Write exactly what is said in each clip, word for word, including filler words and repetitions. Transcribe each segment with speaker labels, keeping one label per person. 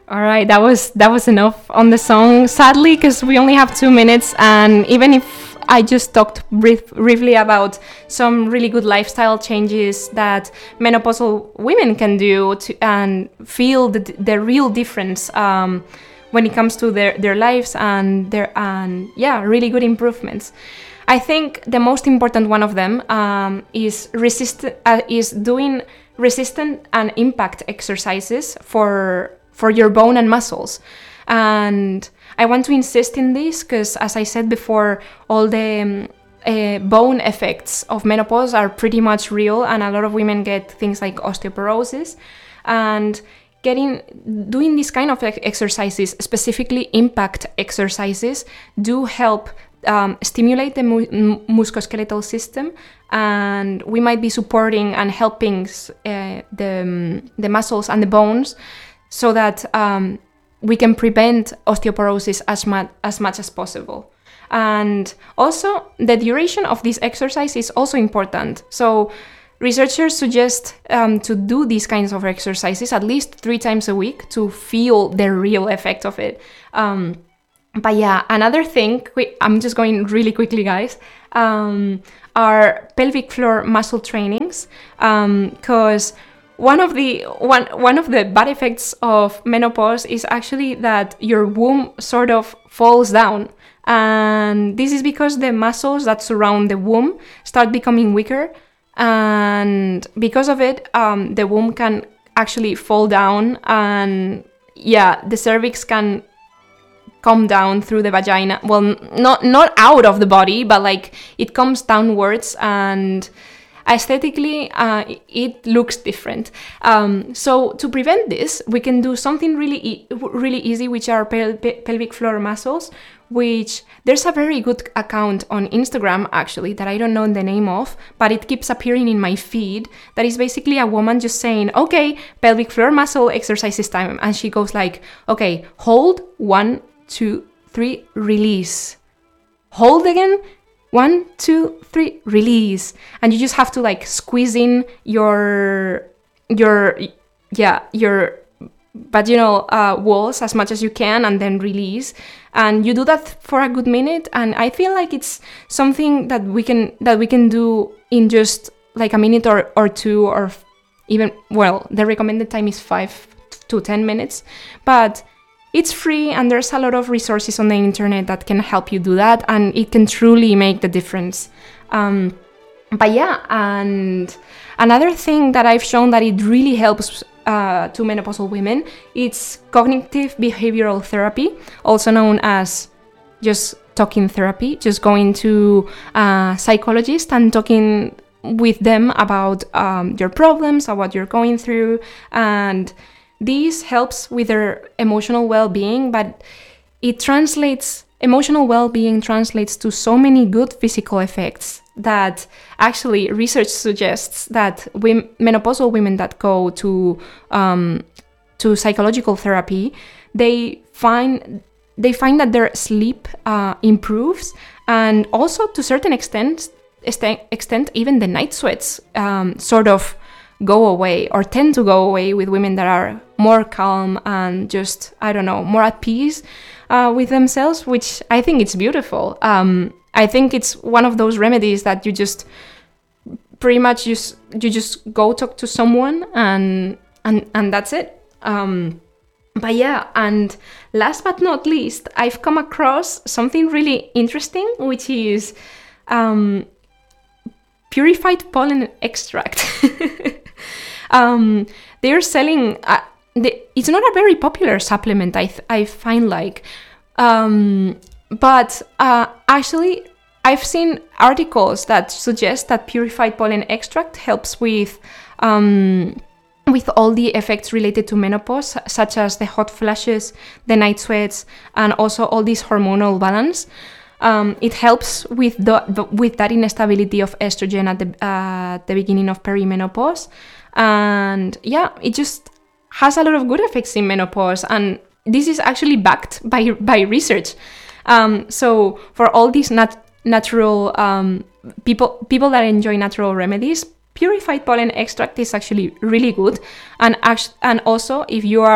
Speaker 1: All right, that was that was enough on the song. Sadly, because we only have two minutes, and even if I just talked brief, briefly about some really good lifestyle changes that menopausal women can do to and feel the the real difference um, when it comes to their, their lives and their and yeah, really good improvements. I think the most important one of them um, is resist uh, is doing resistant and impact exercises for. for your bone and muscles. And I want to insist in this because, as I said before, all the um, uh, bone effects of menopause are pretty much real, and a lot of women get things like osteoporosis. And getting doing this kind of exercises, specifically impact exercises, do help um, stimulate the mu- musculoskeletal system, and we might be supporting and helping uh, the, um, the muscles and the bones so that um, we can prevent osteoporosis as, mu- as much as possible. And also, the duration of this exercise is also important. So researchers suggest um, to do these kinds of exercises at least three times a week to feel the real effect of it. Um, but yeah, another thing, I'm just going really quickly, guys, um, are pelvic floor muscle trainings, because um, One of the one one of the bad effects of menopause is actually that your womb sort of falls down, and this is because the muscles that surround the womb start becoming weaker, and because of it, um, the womb can actually fall down, and yeah, the cervix can come down through the vagina. Well, not not out of the body, but like it comes downwards, and aesthetically, uh, it looks different. Um, so to prevent this, we can do something really e- really easy, which are pel- pe- pelvic floor muscles, which there's a very good account on Instagram, actually, that I don't know the name of, but it keeps appearing in my feed, that is basically a woman just saying, okay, pelvic floor muscle exercises time. And she goes like, okay, hold, one, two, three, release. Hold again, one, two, three, release. And you just have to like squeeze in your, your, yeah, your vaginal uh, walls as much as you can, and then release. And you do that for a good minute. And I feel like it's something that we can, that we can do in just like a minute or, or two, or even, well, the recommended time is five to ten minutes, but it's free, and there's a lot of resources on the internet that can help you do that, and it can truly make the difference. Um, but yeah, and another thing that I've shown that it really helps uh, to menopausal women, it's cognitive behavioral therapy, also known as just talking therapy, just going to a psychologist and talking with them about um, your problems, about what you're going through, and this helps with their emotional well-being, but it translates, emotional well-being translates to so many good physical effects that actually research suggests that women, menopausal women that go to um, to psychological therapy, they find they find that their sleep uh, improves, and also to a certain extent, extent even the night sweats um, sort of go away, or tend to go away, with women that are more calm and just, I don't know, more at peace uh, with themselves, which I think it's beautiful. Um, I think it's one of those remedies that you just pretty much just you just go talk to someone and and and that's it. Um, but yeah, and last but not least, I've come across something really interesting, which is um, purified pollen extract. um, they're selling. Uh, they, it's not a very popular supplement, I th- I find like, um, but uh, actually, I've seen articles that suggest that purified pollen extract helps with um, with all the effects related to menopause, such as the hot flashes, the night sweats, and also all this hormonal balance. Um, it helps with the, the with that instability of estrogen at the uh, the beginning of perimenopause, and yeah, it just has a lot of good effects in menopause, and this is actually backed by by research. Um, so for all these nat- natural um, people people that enjoy natural remedies, purified pollen extract is actually really good, and act- and also if you are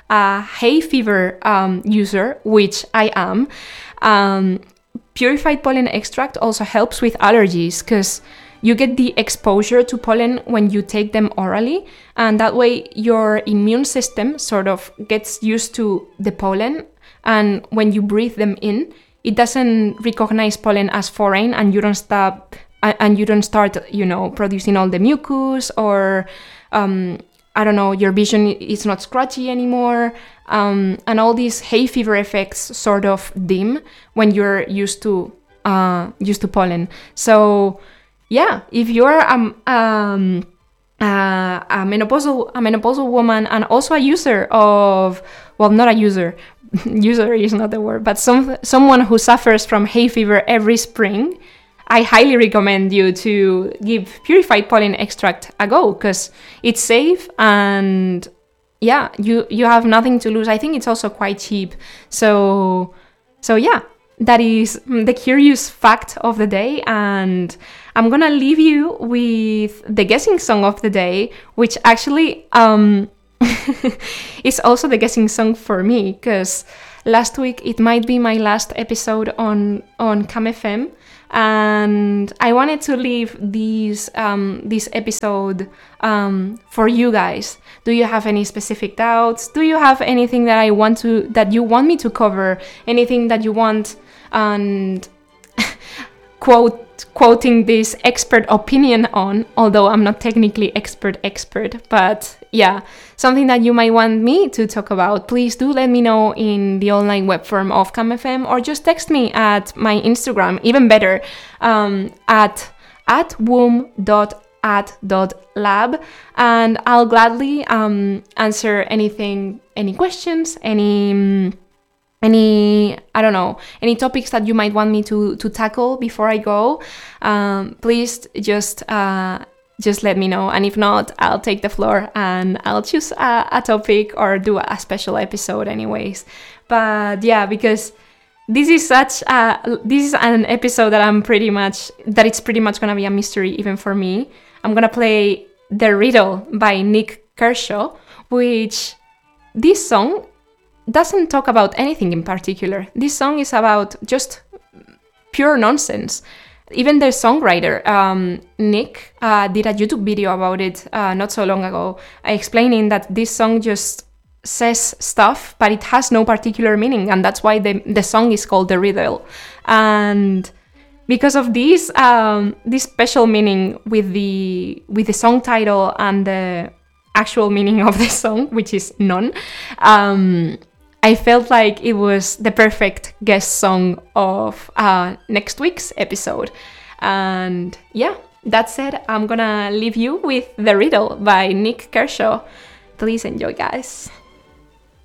Speaker 1: a hay fever um, user, which I am, um, purified pollen extract also helps with allergies because you get the exposure to pollen when you take them orally, and that way your immune system sort of gets used to the pollen, and when you breathe them in, it doesn't recognize pollen as foreign, and you don't stop and you don't start, you know, producing all the mucus, or um, I don't know, your vision is not scratchy anymore, um, and all these hay fever effects sort of dim when you're used to uh, used to pollen. So yeah, if you're um, um, uh, a menopausal a menopausal woman and also a user of, well, not a user, user is not the word, but some someone who suffers from hay fever every spring, I highly recommend you to give purified pollen extract a go, because it's safe and yeah, you you have nothing to lose. I think it's also quite cheap. So so yeah, that is the curious fact of the day, and I'm gonna leave you with the guessing song of the day, which actually um is also the guessing song for me, because last week it might be my last episode on on Cam F M, and I wanted to leave these um, this episode um, for you guys. Do you have any specific doubts? Do you have anything that I want to that you want me to cover? Anything that you want? And quote quoting this expert opinion on, although I'm not technically expert expert, but yeah, something that you might want me to talk about, please do let me know in the online web form of Cam F M, or just text me at my Instagram, even better, um, at at womb dot at dot lab, and I'll gladly um, answer anything, any questions, any um, any, I don't know, any topics that you might want me to, to tackle before I go. Um, please just uh, just let me know. And if not, I'll take the floor and I'll choose a, a topic or do a special episode anyways. But yeah, because this is such a, this is an episode that I'm pretty much, that it's pretty much going to be a mystery even for me. I'm going to play The Riddle by Nik Kershaw, which this song doesn't talk about anything in particular. This song is about just pure nonsense. Even the songwriter, um, Nick, uh, did a YouTube video about it uh, not so long ago, explaining that this song just says stuff, but it has no particular meaning, and that's why the, the song is called The Riddle. And because of this, um, this special meaning with the with the song title and the actual meaning of the song, which is none, um, I felt like it was the perfect guest song of uh, next week's episode. And yeah, that said, I'm gonna leave you with The Riddle by Nik Kershaw. Please enjoy, guys.